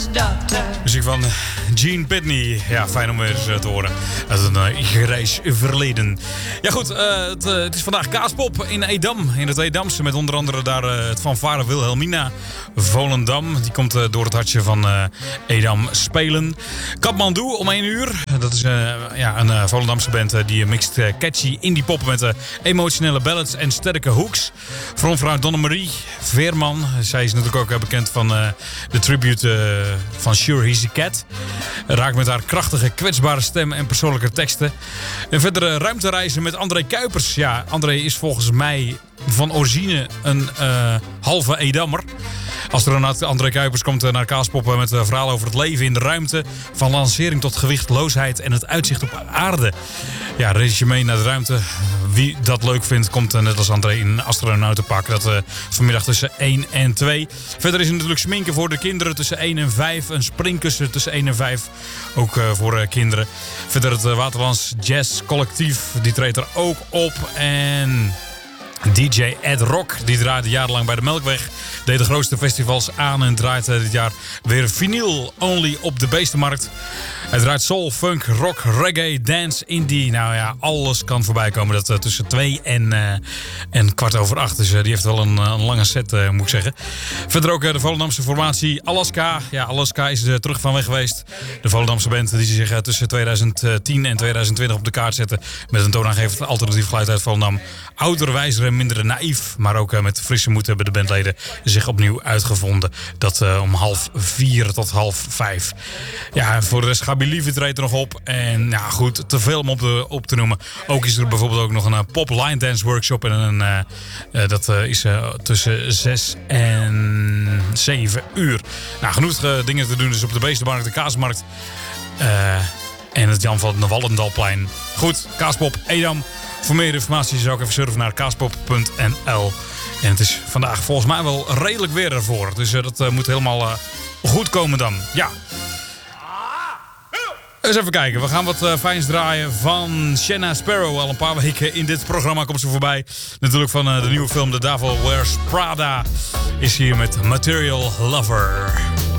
Muziek van Gene Pitney. Ja, fijn om weer eens te horen. Uit een grijs verleden. Ja goed, het is vandaag Kaaspop in Edam. In het Edamse met onder andere daar het fanfare Wilhelmina Volendam. Die komt door het hartje van Edam spelen. Kathmandu om 1 uur. Dat is een Volendamse band die mixt catchy indie pop met emotionele ballads en sterke hooks. Frontvrouw Donnemarie Veerman. Zij is natuurlijk ook bekend van de tribute van Sure He's a Cat. Raakt met haar krachtige, kwetsbare stem en persoonlijke teksten. En verder ruimtereizen met André Kuipers. Ja, André is volgens mij van origine een halve Edammer. Astronaut André Kuipers komt naar Kaaspop met een verhaal over het leven in de ruimte. Van lancering tot gewichtloosheid en het uitzicht op aarde. Ja, reis je mee naar de ruimte. Wie dat leuk vindt, komt net als André in een astronautenpak. Dat vanmiddag tussen 1 en 2. Verder is er natuurlijk sminken voor de kinderen tussen 1 en 5. Een springkussen tussen 1 en 5. Ook voor kinderen. Verder het Waterlands Jazz Collectief. Die treedt er ook op. En DJ Ed Rock, die draaide jarenlang bij de Melkweg. Deed de grootste festivals aan en draait dit jaar weer vinyl only op de Beestenmarkt. Hij draait soul, funk, rock, reggae, dance, indie. Nou ja, alles kan voorbij komen. Dat tussen 2 en kwart over 8. Dus die heeft wel een lange set, moet ik zeggen. Verder ook de Volendamse formatie Alaska. Ja, Alaska is terug van weg geweest. De Volendamse band die zich tussen 2010 en 2020 op de kaart zette. Met een toonaangevend alternatief geluid uit Volendam. Ouder, wijzer en minder naïef. Maar ook met frisse moed hebben de bandleden zich opnieuw uitgevonden. Dat om 3:30 tot 4:30. Ja, voor de rest Gabi Lieve treedt er nog op. En ja, goed, te veel om op te noemen. Ook is er bijvoorbeeld ook nog een pop line dance workshop. En dat is tussen 6 en 7 uur. Nou, genoeg dingen te doen dus op de Beestenmarkt, de Kaasmarkt. En het Jan van de Wallendalplein. Goed, Kaaspop, Edam. Voor meer informatie zou ik even surfen naar kaaspop.nl. En het is vandaag volgens mij wel redelijk weer ervoor. Dus dat moet helemaal goed komen dan. Ja. Eens even kijken. We gaan wat fijns draaien van Shanna Sparrow. Al een paar weken in dit programma komt ze voorbij. Natuurlijk van de nieuwe film The Devil Wears Prada. Is hier met Material Lover.